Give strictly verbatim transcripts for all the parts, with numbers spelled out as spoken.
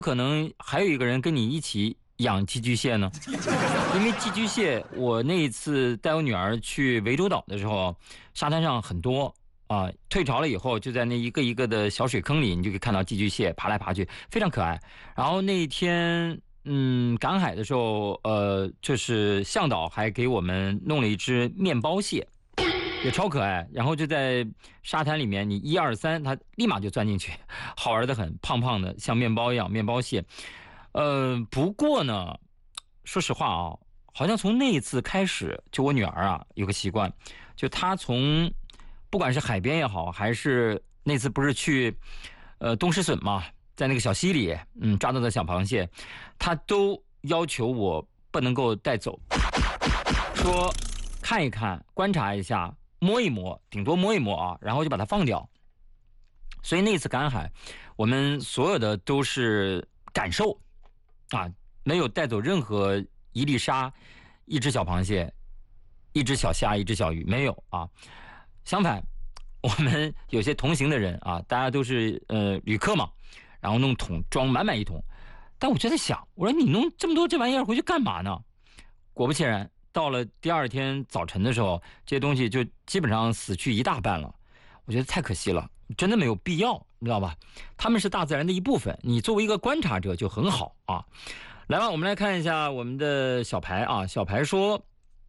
可能还有一个人跟你一起养寄居蟹呢？因为寄居蟹，我那一次带我女儿去涠洲岛的时候，沙滩上很多啊，退潮了以后，就在那一个一个的小水坑里，你就可以看到寄居蟹爬来爬去，非常可爱。然后那一天，嗯，赶海的时候，呃，就是向导还给我们弄了一只面包蟹。也超可爱，然后就在沙滩里面，你一二三，它立马就钻进去，好玩的很，胖胖的，像面包一样，面包蟹。呃，不过呢，说实话啊，好像从那一次开始，就我女儿啊有个习惯，就她从不管是海边也好，还是那次不是去呃东石笋嘛，在那个小溪里，嗯，抓到的小螃蟹，她都要求我不能够带走，说看一看，观察一下。摸一摸，顶多摸一摸啊，然后就把它放掉。所以那次赶海，我们所有的都是感受啊，没有带走任何一粒沙、一只小螃蟹、一只小虾、一只小鱼，没有啊。相反，我们有些同行的人啊，大家都是呃旅客嘛，然后弄桶装满满一桶。但我就在想，我说你弄这么多这玩意儿回去干嘛呢？果不其然。到了第二天早晨的时候，这些东西就基本上死去一大半了，我觉得太可惜了，真的没有必要，你知道吧？他们是大自然的一部分，你作为一个观察者就很好啊。来吧，我们来看一下我们的小排啊，小排说，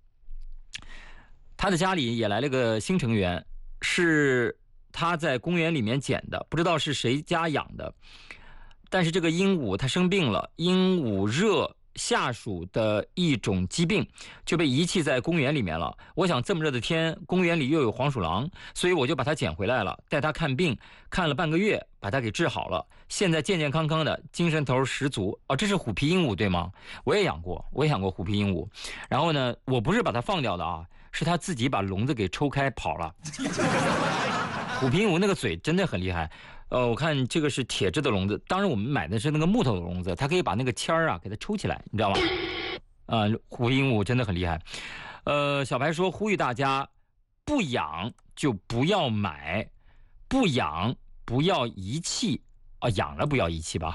他的家里也来了个新成员，是他在公园里面捡的，不知道是谁家养的，但是这个鹦鹉它生病了，鹦鹉热。下属的一种疾病就被遗弃在公园里面了。我想这么热的天，公园里又有黄鼠狼，所以我就把它捡回来了，带它看病，看了半个月，把它给治好了。现在健健康康的，精神头十足。哦，这是虎皮鹦鹉对吗？我也养过，我也养过虎皮鹦鹉。然后呢，我不是把它放掉的啊，是它自己把笼子给抽开跑了。虎皮鹦鹉那个嘴真的很厉害。呃，我看这个是铁质的笼子，当然我们买的是那个木头的笼子，它可以把那个签儿啊给它抽起来，你知道吗？啊、呃，虎皮鹦鹉真的很厉害。呃，小白说呼吁大家不养就不要买，不养不要遗弃啊，养了不要遗弃吧，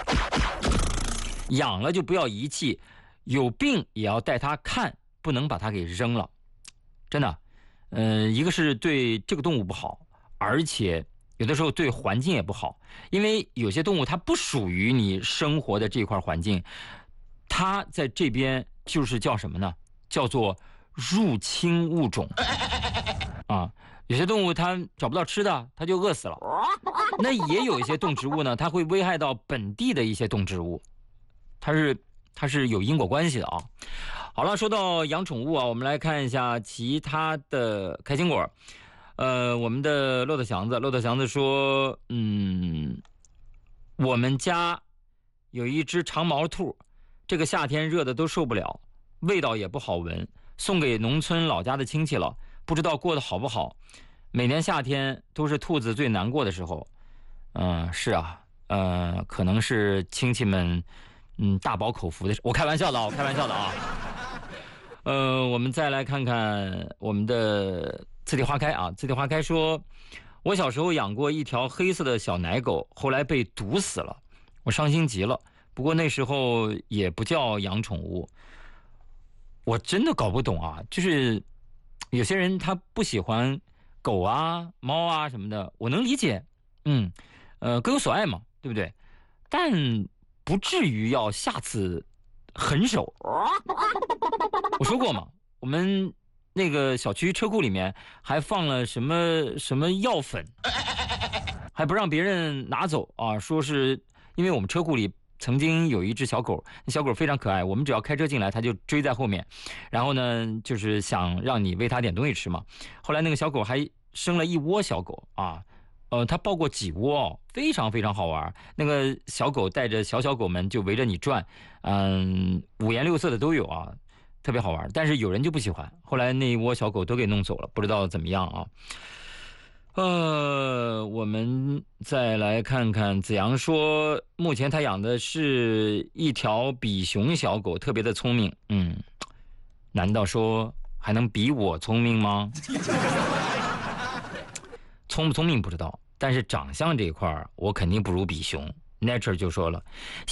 养了就不要遗弃，有病也要带它看，不能把它给扔了，真的。呃，一个是对这个动物不好，而且。有的时候对环境也不好，因为有些动物它不属于你生活的这块环境，它在这边就是叫什么呢？叫做入侵物种啊。有些动物它找不到吃的，它就饿死了。那也有一些动植物呢，它会危害到本地的一些动植物，它是它是有因果关系的啊。好了，说到养宠物啊，我们来看一下其他的开心果。呃，我们的骆驼祥子，骆驼祥子说，嗯，我们家有一只长毛兔，这个夏天热的都受不了，味道也不好闻，送给农村老家的亲戚了，不知道过得好不好。每年夏天都是兔子最难过的时候。嗯、呃，是啊，呃，可能是亲戚们，嗯，大饱口福的。我开玩笑的啊，我开玩笑的啊。呃，我们再来看看我们的。次第花开啊，次第花开说，我小时候养过一条黑色的小奶狗，后来被毒死了，我伤心极了。不过那时候也不叫养宠物，我真的搞不懂啊，就是有些人他不喜欢狗啊、猫啊什么的，我能理解，嗯，呃，各有所爱嘛，对不对？但不至于要下此狠手。我说过嘛，我们。那个小区车库里面还放了什么什么药粉，还不让别人拿走啊！说是因为我们车库里曾经有一只小狗，那小狗非常可爱，我们只要开车进来，它就追在后面，然后呢，就是想让你喂它点东西吃嘛。后来那个小狗还生了一窝小狗啊，呃，它抱过几窝哦，非常非常好玩。那个小狗带着小小狗们就围着你转，嗯，五颜六色的都有啊。特别好玩，但是有人就不喜欢，后来那一窝小狗都给弄走了，不知道怎么样啊。呃，我们再来看看子阳说，目前他养的是一条比熊小狗，特别的聪明。嗯，难道说还能比我聪明吗？聪不聪明不知道，但是长相这一块我肯定不如比熊， Nature 就说了。